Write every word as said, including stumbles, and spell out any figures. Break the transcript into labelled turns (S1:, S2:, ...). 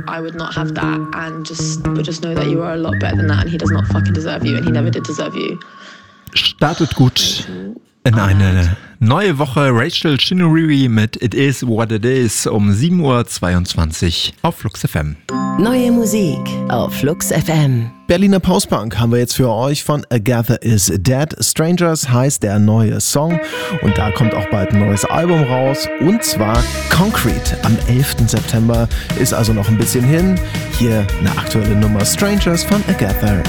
S1: I would not have that and just but just know that you are a lot better than that and he does not fucking deserve you and he never did deserve you.
S2: Startet gut in eine neue Woche. Rachel Chinuriri mit It Is What It Is um sieben Uhr zweiundzwanzig auf Flux F M.
S3: Neue Musik auf Flux F M.
S4: Berliner Postpunk haben wir jetzt für euch von Agatha Is Dead. Strangers heißt der neue Song und da kommt auch bald ein neues Album raus und zwar Concrete am elften September. Ist also noch ein bisschen hin. Hier eine aktuelle Nummer Strangers von Agatha